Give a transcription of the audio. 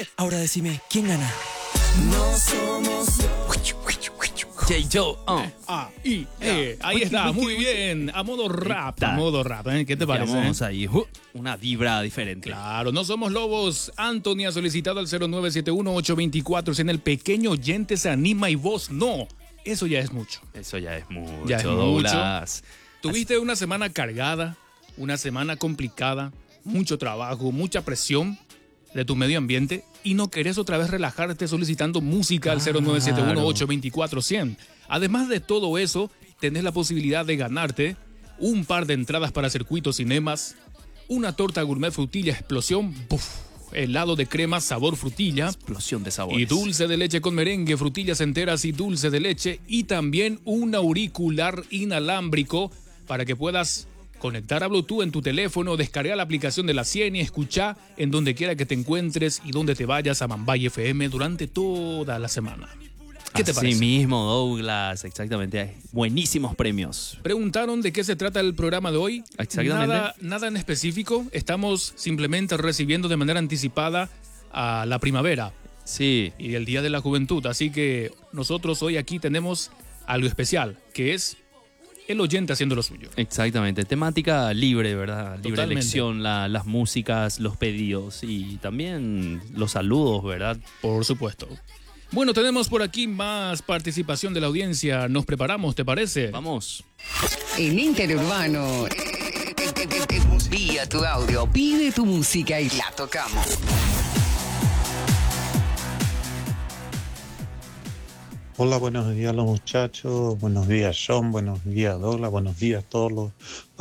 Ahora decime, ¿quién gana? No somos. J-Joe. Ahí está, muy bien. A modo rap, ¿eh? ¿Qué te parece? Vamos ahí, una vibra diferente. Claro, no somos lobos. Anthony ha solicitado al 0971-824. Si en el pequeño oyente se anima y vos no. Eso ya es mucho. Eso ya es mucho, Ya es Douglas. Tuviste una semana cargada, una semana complicada, mucho trabajo, mucha presión de tu medio ambiente y no querés otra vez relajarte solicitando música al 0971-824-100. Además de todo eso, tenés la posibilidad de ganarte un par de entradas para Circuito Cinemas, una torta gourmet frutilla explosión, helado de crema sabor frutilla, Explosión de sabores. y dulce de leche con merengue, frutillas enteras y dulce de leche, y también un auricular inalámbrico para que puedas conectar a Bluetooth en tu teléfono, descargar la aplicación de la 100 y escuchar en donde quiera que te encuentres y donde te vayas a Mambay FM durante toda la semana. ¿Qué te parece? Así mismo, Douglas, exactamente. Buenísimos premios. Preguntaron de qué se trata el programa de hoy. Exactamente. Nada en específico. Estamos simplemente recibiendo de manera anticipada a la primavera Sí, y el Día de la Juventud. Así que nosotros hoy aquí tenemos algo especial, que es el oyente haciendo lo suyo. exactamente. Temática libre, ¿verdad? Libre Totalmente. elección, las músicas, los pedidos y también los saludos, ¿verdad? Por supuesto. Bueno, tenemos por aquí más participación de la audiencia. Nos preparamos, ¿te parece? Vamos. En Interurbano, envía tu audio, pide tu música y la tocamos. Hola, buenos días los muchachos, buenos días John, buenos días Douglas, buenos días a todos los